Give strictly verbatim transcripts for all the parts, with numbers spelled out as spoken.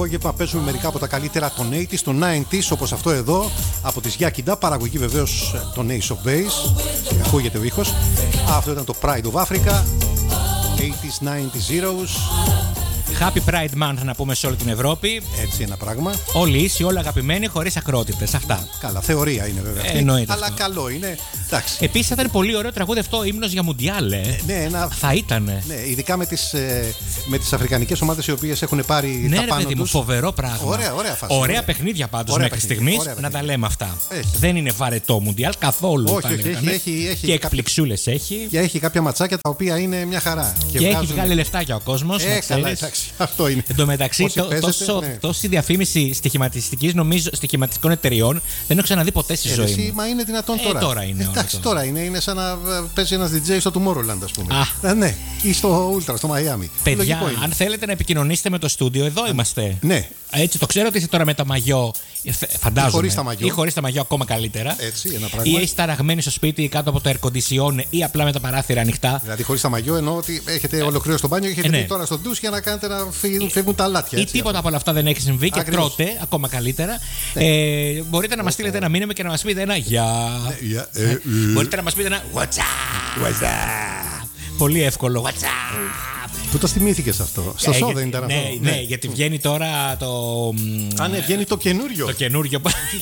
απόγευμα παίζουμε μερικά από τα καλύτερα των ογδόντα, των ενενήντα, όπως αυτό εδώ από τις Yakida, παραγωγή βεβαίως των Ace of Base. Ακούγεται ο ήχος. Αυτό ήταν το Pride of Africa, ογδόντα, ενενήντα, zeros. Happy Pride Month να πούμε σε όλη την Ευρώπη. Έτσι ένα πράγμα. Όλοι ίσοι, όλοι αγαπημένοι, χωρίς ακρότητες. Αυτά. Καλά, θεωρία είναι βέβαια. Ε, εννοείται. Αλλά αυτό. καλό είναι. Εντάξει. Επίσης θα ήταν πολύ ωραίο τραγούδι αυτό, ύμνος για Μουντιάλ. Ε. Ναι, ένα... Θα ήτανε. Ναι, ειδικά με τις, ε, με τις αφρικανικές ομάδες οι οποίες έχουν πάρει ναι, τα ρε, πάνω παιδί τους. μου, φοβερό πράγμα. Ωραία, ωραία φάση. Ωραία ωραία. παιχνίδια πάντως Ωραία μέχρι παιχνίδια, στιγμής. Να τα λέμε αυτά. Έχει. Δεν είναι βαρετό Μουντιάλ καθόλου. Όχι, όχι, έχει, έχει, έχει, και εκπληξούλες έχει. Και έχει κάποια ματσάκια τα οποία είναι μια χαρά. Και, και βγάζουν... έχει βγάλει λεφτάκια ο κόσμος. Ε, καλά, εντάξει, αυτό είναι. Εν τω μεταξύ, το, παίζετε, τόσο, ναι. τόση διαφήμιση στοιχηματιστικής, νομίζω, στοιχηματιστικών εταιριών δεν έχω ξαναδεί ποτέ στη ε, ζωή εσύ, μου. Μα είναι δυνατόν ε, τώρα. τώρα είναι. Εντάξει, τώρα, τώρα είναι. Είναι σαν να παίζει ένας ντι τζέι στο Tomorrowland, ας πούμε. Α. Ε, ναι, ή στο Ultra, στο Miami. Παιδιά, αν θέλετε να επικοινωνήσετε με το στούντιο, εδώ είμαστε. Ναι. Έτσι, το ξέρω ότι είσαι τώρα με τα μαγιό. Φαντάζομαι. Ή χωρίς τα μαγιό. Ή χωρίς τα μαγιό ακόμα καλύτερα. Έτσι, ένα πράγμα. Ή είσαι ταραγμένοι στο σπίτι κάτω από το air condition ή απλά με τα παράθυρα ανοιχτά. Δηλαδή, χωρίς τα μαγιό εννοώ ότι έχετε ολοκληρώσει το μπάνιο και έχετε ε, ναι. πει τώρα στο ντους για να κάνετε να φύγουν, φύγουν τα λάτια. Ή τίποτα από όλα αυτά δεν έχει συμβεί και Ακριβώς. τρώτε ακόμα καλύτερα. Ναι. Ε, μπορείτε να μας στείλετε ένα μήνυμα και να μας πείτε ένα γεια. Ε, ε, μπορείτε να μας πείτε ένα WhatsApp. WhatsApp. Πολύ εύκολο. WhatsApp. Πού το θυμήθηκες αυτό? Στο σο δεν ήταν ναι, αυτό? Ναι, ναι, γιατί βγαίνει τώρα το. Α, ναι, βγαίνει το καινούριο. Το καινούριο.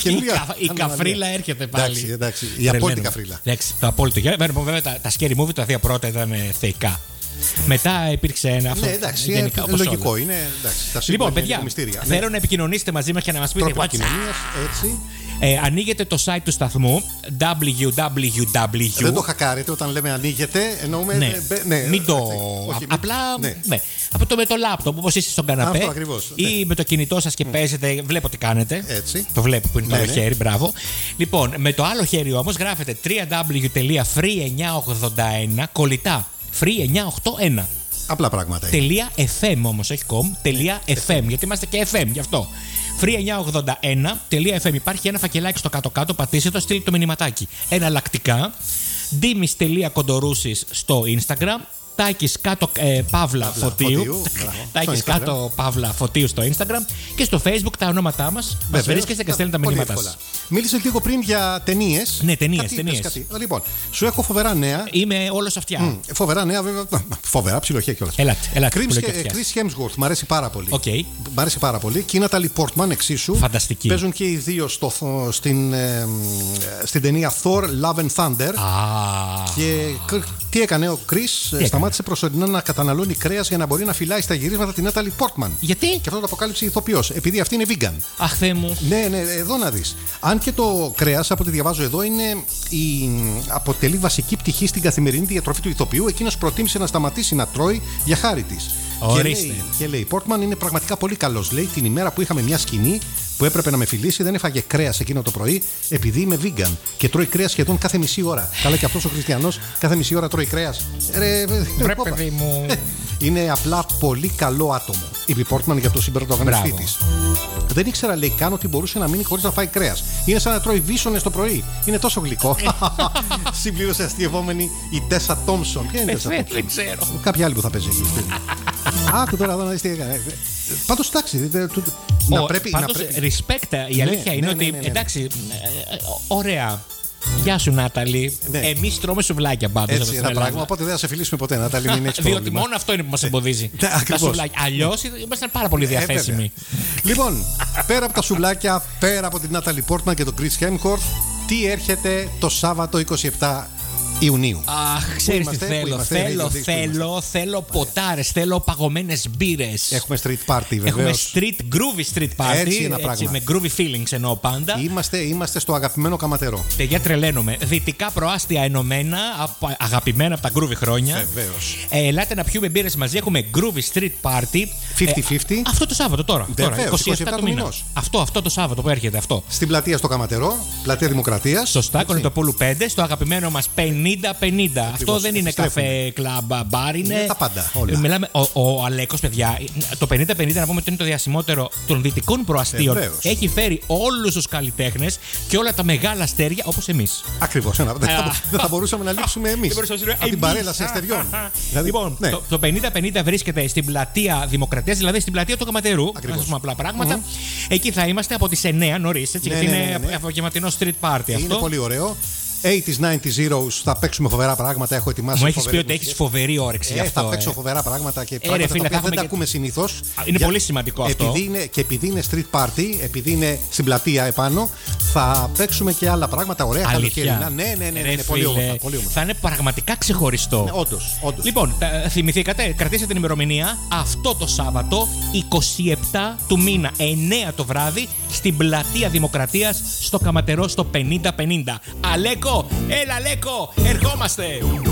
Η καφρίλα έρχεται πάλι. Εντάξει, εντάξει. Η απόλυτη καφρίλα. Εντάξει, το απόλυτο. Βέβαια, τα scary movie, τα δύο πρώτα ήταν θεϊκά. Μετά υπήρξε ένα αυτό. Ναι, εντάξει, γενικά, ε, λογικό όλα. Είναι. Εντάξει, λοιπόν, παιδιά, θέλω ναι. να επικοινωνήσετε μαζί μας και να μας πείτε τρόπο επικοινωνίας, έτσι. Ε, ανοίγετε το site του σταθμού double-u double-u double-u. Δεν το χακάρετε όταν λέμε ανοίγετε, εννοούμε. Ναι, ε, ναι μην το. Όχι, απλά. Ναι. Ναι. Από το με το λάπτοπ, όπως είστε στον καναπέ. Αυτό ακριβώς. Ή ναι. με το κινητό σας και παίζετε. Βλέπω τι κάνετε. Έτσι. Το βλέπω που είναι το ναι, άλλο ναι. χέρι, μπράβο. Λοιπόν, με το άλλο χέρι όμως γράφετε double-u double-u double-u τελεία free εννιακόσια ογδόντα ένα κολλητά. free εννιακόσια ογδόντα ένα. Απλά πράγματα. Τελεία .fm όμως, όχι com. Τελεία .fm, γιατί είμαστε και εφ εμ γι' αυτό. free εννιακόσια ογδόντα ένα τελεία εφ εμ. Υπάρχει ένα φακελάκι στο κάτω-κάτω, πατήστε το, στείλτε το μηνυματάκι. Εναλλακτικά, ντίμης τελεία κοντορούσης στο Instagram. Τάκης κάτω ε, Παύλα Φωτίου. Τάκης κάτω Παύλα Φωτίου στο Instagram. Και στο Facebook τα ονόματά μας. Μας βρίσκεστε και στέλνετε τα μηνύματά σας. Μίλησε λίγο πριν για ταινίες. Ναι, ταινίες. ταινίες. Λοιπόν, σου έχω φοβερά νέα. Είμαι όλος αυτιά. Mm, φοβερά νέα, βέβαια. Φοβερά ψιλοχεία κιόλας. Ελάτε, ελάτε. Chris Hemsworth, μ' αρέσει πάρα πολύ. Okay. Μ' αρέσει πάρα πολύ. Και η Natalie Portman εξίσου. Φανταστική. Παίζουν και οι δύο στο, στην, ε, στην ταινία Thor Love and Thunder. Ah. Και τι έκανε ο Chris? Σταμάτησε προσωρινά να καταναλώνει κρέας για να μπορεί να φυλάει στα γυρίσματα την Natalie Portman. Γιατί? Και αυτό το αποκάλυψε η ηθοποιός. Επειδή αυτή είναι vegan. Αχ, Θεέ μου. Ναι, ναι, εδώ να δεις. Αν και το κρέας, από ό,τι διαβάζω εδώ, είναι η... αποτελεί βασική πτυχή στην καθημερινή διατροφή του ηθοποιού, εκείνος προτίμησε να σταματήσει να τρώει για χάρη της. Και λέει, και λέει, η Portman είναι πραγματικά πολύ καλός. Λέει, την ημέρα που είχαμε μια σκηνή που έπρεπε να με φιλήσει, δεν έφαγε κρέας εκείνο το πρωί, επειδή είμαι vegan και τρώει κρέας σχεδόν κάθε μισή ώρα. Καλά, και αυτός ο χριστιανός κάθε μισή ώρα τρώει κρέας. Ρε, Βρε, παιδί μου. Είναι απλά πολύ καλό άτομο, είπε η Portman για το συμπερατογνωστή της. Δεν ήξερα, λέει, καν ότι μπορούσε να μείνει χωρίς να φάει κρέας. Είναι σαν να τρώει βίσονες το πρωί. Είναι τόσο γλυκό. Συμπλήρωσε αστειευόμενη η Τέσσα Τόμσον. Ποια είναι η Τέσσα Τόμσον? Δεν ξέρω. Κάποια άλλη που θα παίζει εκεί. Άκου τώρα εδώ να δεις τι έκανε. Πάντως, εντάξει. Να πρέπει. Πάντως, respect. Η αλήθεια είναι ότι. Εντάξει, ωραία. Γεια σου, Νάταλη. Ναι. Εμείς τρώμε σουβλάκια πάντως. Έτσι, ένα πράγμα. Οπότε δεν θα σε φιλήσουμε ποτέ, Νάταλη. Μην έχεις πρόβλημα. Διότι μόνο αυτό είναι που μας εμποδίζει. Τα σουβλάκια. Αλλιώς ήμασταν πάρα πολύ διαθέσιμοι. Λοιπόν, πέρα από τα σουβλάκια, πέρα από την Νάταλη Πόρτμαν και τον Chris Hemsworth, τι έρχεται το Σάββατο είκοσι επτά Ιουνίου? Αχ, ξέρεις τι θέλω. Είμαστε, θέλω, θέλω, θέλω ποτάρες, θέλω παγωμένες μπύρες. Έχουμε street party, βεβαίως. Έχουμε street, groovy street party. Έτσι, ένα έτσι, πράγμα. με groovy feelings εννοώ πάντα. Είμαστε, είμαστε στο αγαπημένο Καματερό. Παιδιά, τρελαίνομαι. Δυτικά προάστια ενωμένα, αγαπημένα από τα groovy χρόνια. Βεβαίως. Ε, ελάτε να πιούμε μπύρες μαζί. Έχουμε groovy street party. πενήντα πενήντα. Ε, αυτό το Σάββατο τώρα. Βεβαίως, τώρα είκοσι επτά του μήνα. Αυτό, αυτό το Σάββατο που έρχεται αυτό. Στην πλατεία στο Καματερό, πλατεία Δημοκρατίας. Σωστά, Κονιτοπούλου πέντε, στο αγαπημένο μας πενήντα πενήντα πενήντα. Αυτό δεν είναι καφέ, κλαμπ, μπαρ. Είναι, είναι τα πάντα. Όλα. Μιλάμε, ο, ο Αλέκος, παιδιά, το πενήντα πενήντα να πούμε ότι είναι το διασημότερο των δυτικών προαστίων. Ε, έχει φέρει όλους τους καλλιτέχνες και όλα τα μεγάλα αστέρια όπως εμείς. Ακριβώς. Δεν θα μπορούσαμε να λείψουμε εμείς από την παρέλαση αστεριών. Λοιπόν, το πενήντα πενήντα βρίσκεται στην πλατεία Δημοκρατίας, δηλαδή στην πλατεία του Καματερού. Να σας πούμε απλά πράγματα. Εκεί θα είμαστε από τις εννιά νωρίς, έτσι, γιατί είναι απογευματινό street party αυτό. Είναι πολύ ωραίο. ογδόντα, ενενήντα θα παίξουμε φοβερά πράγματα. Έχω ετοιμάσει. Μου έχεις πει ότι έχεις φοβερή όρεξη. Ε, αυτό, θα παίξω ε. φοβερά πράγματα και Ε, πράγματα ρε, φίλε, τα οποία δεν και... τα ακούμε συνήθως. Είναι για... πολύ σημαντικό αυτό. Επειδή είναι, και επειδή είναι street party, επειδή είναι στην πλατεία επάνω, θα παίξουμε και άλλα πράγματα ωραία καλοκαιρινά. Ναι, ναι, ναι, ναι, είναι πολύ όμορφα, πολύ όμορφα. Θα είναι πραγματικά ξεχωριστό. Ναι, όντως, όντως. Λοιπόν, θυμηθήκατε, κρατήστε την ημερομηνία αυτό το Σάββατο, είκοσι επτά του μήνα, εννιά το βράδυ, στην πλατεία Δημοκρατίας, στο Καματερό, στο πενήντα πενήντα. Αλέκο, έλα Αλέκο, ερχόμαστε!